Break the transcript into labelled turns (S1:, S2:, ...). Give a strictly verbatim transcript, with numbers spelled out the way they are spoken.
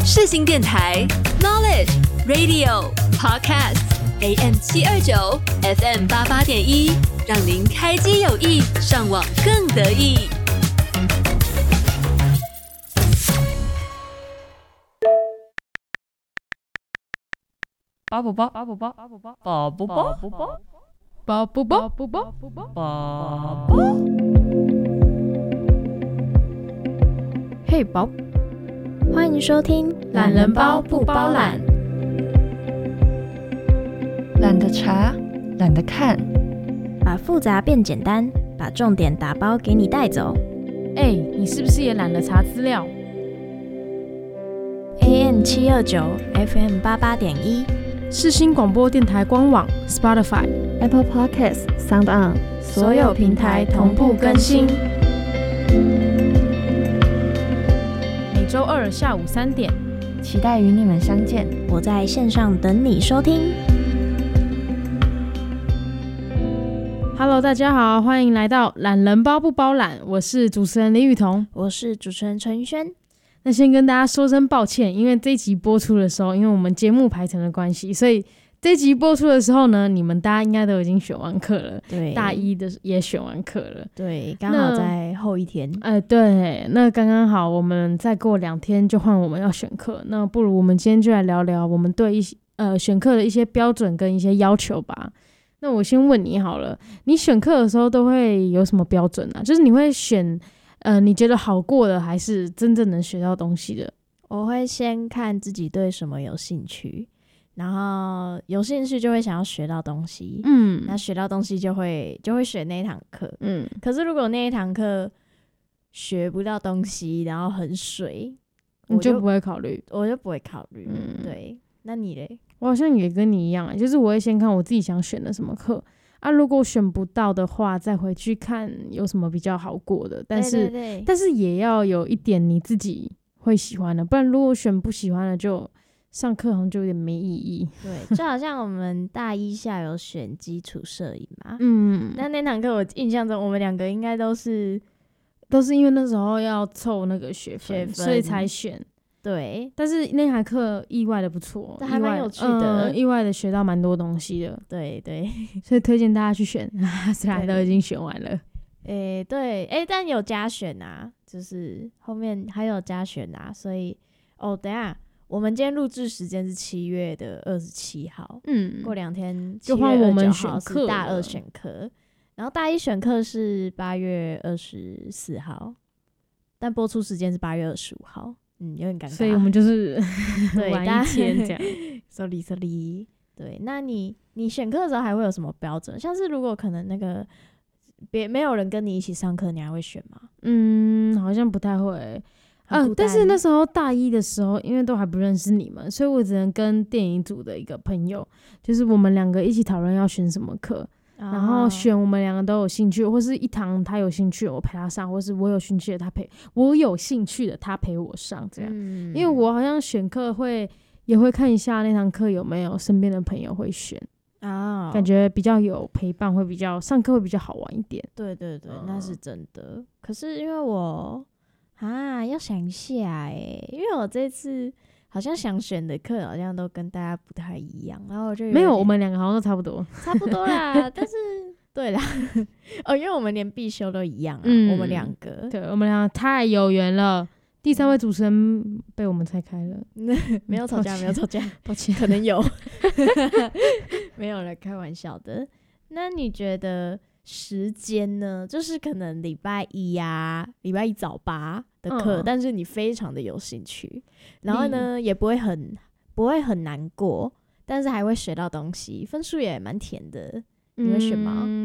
S1: 世新电台 Knowledge Radio Podcast A M 七二九 F M 八八点一，让您开机有益，上网更得意。
S2: 八宝宝，八宝宝，八宝宝，八宝宝，八宝宝，八宝宝，八宝宝。
S3: 嘿宝，欢迎收听
S2: 懒人包不包懒，
S4: 懒得查，懒得看，
S3: 把复杂变简单，把重点打包给你带走。
S2: 哎、欸，你是不是也懒得查资料
S3: ？A M 七二九 F M 八八点一，
S2: 世新广播电台官网 Spotify、Apple
S4: Podcasts、Sound On，
S3: 所有平台同步更新。
S2: 每周二下午三点，
S4: 期待与你们相见。
S3: 我在线上等你收听。
S2: Hello， 大家好，欢迎来到懒人包不包懒，我是主持人李雨桐，
S3: 我是主持人陈轩。
S2: 那先跟大家说声抱歉，因为这一集播出的时候，因为我们节目排程的关系，所以这一集播出的时候呢，你们大家应该都已经选完课了，
S3: 对，
S2: 大一的也选完课了，
S3: 对，刚好在后一天。
S2: 哎、呃，对，那刚刚好，我们再过两天就换我们要选课，那不如我们今天就来聊聊我们对一些呃选课的一些标准跟一些要求吧。那我先问你好了，你选课的时候都会有什么标准啊？就是你会选呃你觉得好过的，还是真正能学到东西的？
S3: 我会先看自己对什么有兴趣，然后有兴趣就会想要学到东西，嗯，那学到东西就会就会选那一堂课，嗯。可是如果那一堂课学不到东西，然后很水，
S2: 你就不会考虑，
S3: 我就不会考虑，嗯，对。那你嘞？
S2: 我好像也跟你一样，就是我会先看我自己想选的什么课啊，如果选不到的话，再回去看有什么比较好过的。但是，
S3: 对对对，
S2: 但是也要有一点你自己会喜欢的，不然如果选不喜欢的，就上课好像就有点没意义。
S3: 对，就好像我们大一下有选基础摄影嘛，
S2: 嗯，
S3: 那那堂课我印象中我们两个应该都是
S2: 都是因为那时候要凑那个学分，
S3: 学分
S2: 所以才选。对，但是那堂课意外的不错，
S3: 还蛮有趣的、
S2: 呃，意外的学到蛮多东西的。
S3: 对对，
S2: 所以推荐大家去选，虽然都已经选完了。
S3: 诶、欸，对，诶、欸，但有加选啊，就是后面还有加选啊，所以哦，等一下，我们今天录制时间是七月的二十七号，嗯，过两天
S2: 就换我们选课，
S3: 大二选课，然后大一选课是八月二十四号，但播出时间是八月二十五号。嗯，有点尴尬，
S2: 所以我们就是
S3: 晚
S2: 一天这样。
S3: sorry sorry， 对，那你你选课的时候还会有什么标准？像是如果可能那个别没有人跟你一起上课，你还会选吗？
S2: 嗯，好像不太会。嗯、呃，但是那时候大一的时候，因为都还不认识你们，所以我只能跟电影组的一个朋友，就是我们两个一起讨论要选什么课。然后选我们两个都有兴趣，或是一堂他有兴趣我陪他上，或是我有兴趣的他陪我有兴趣的他陪我上这样、嗯、因为我好像选课会也会看一下那堂课有没有身边的朋友会选啊，感觉比较有陪伴，会比较上课会比较好玩一点。
S3: 对对对、嗯、那是真的。可是因为我啊要想一下哎，因为我这次好像想选的课好像都跟大家不太一样，然后我就有
S2: 没有，我们两个好像都差不多，
S3: 差不多啦。但是对啦，哦，因为我们连必修都一样啊，嗯、我们两个，
S2: 对我们两个太有缘了。第三位主持人被我们拆开了，
S3: 没有吵架，没有吵架，
S2: 抱歉，
S3: 可能有，没有了，开玩笑的。那你觉得时间呢？就是可能礼拜一呀、啊，礼拜一早八的课、嗯，但是你非常的有兴趣，然后呢也不会很不会很难过，但是还会学到东西，分数也蛮甜的，你会选吗？嗯